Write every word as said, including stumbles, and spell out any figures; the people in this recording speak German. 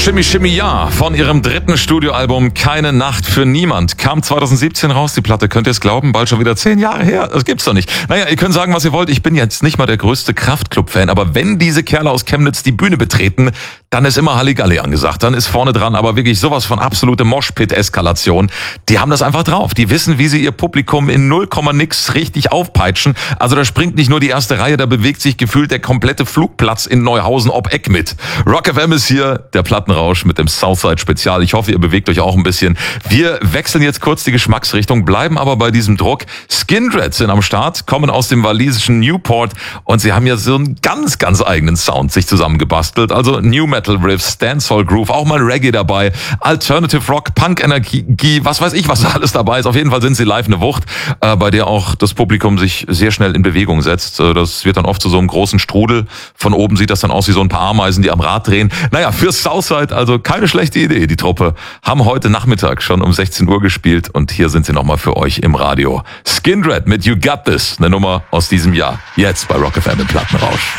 Shimmy Shimmy Ja von ihrem dritten Studioalbum Keine Nacht für Niemand. Kam zwanzig siebzehn raus, die Platte. Könnt ihr es glauben? Bald schon wieder zehn Jahre her. Das gibt's doch nicht. Naja, ihr könnt sagen, was ihr wollt. Ich bin jetzt nicht mal der größte Kraftklub-Fan. Aber wenn diese Kerle aus Chemnitz die Bühne betreten, dann ist immer Halligalli angesagt. Dann ist vorne dran aber wirklich sowas von absolute Moshpit-Eskalation. Die haben das einfach drauf. Die wissen, wie sie ihr Publikum in null Komma nix richtig aufpeitschen. Also da springt nicht nur die erste Reihe, da bewegt sich gefühlt der komplette Flugplatz in Neuhausen ob Eck mit. Rock F M ist hier, der Plattenrausch mit dem Southside Spezial. Ich hoffe, ihr bewegt euch auch ein bisschen. Wir wechseln jetzt kurz die Geschmacksrichtung, bleiben aber bei diesem Druck. Skindred sind am Start, kommen aus dem walisischen Newport und sie haben ja so einen ganz, ganz eigenen Sound sich zusammengebastelt. Also New Metal Riffs, Dancehall Groove, auch mal Reggae dabei, Alternative Rock, Punk Energie, was weiß ich, was da alles dabei ist. Auf jeden Fall sind sie live eine Wucht, äh, bei der auch das Publikum sich sehr schnell in Bewegung setzt. Äh, das wird dann oft zu so einem großen Strudel. Von oben sieht das dann aus wie so ein paar Ameisen, die am Rad drehen. Naja, für Southside also keine schlechte Idee. Die Truppe haben heute Nachmittag schon um sechzehn Uhr gespielt und hier sind sie nochmal für euch im Radio. Skindred mit You Got This, eine Nummer aus diesem Jahr. Jetzt bei Rock F M im Plattenrausch.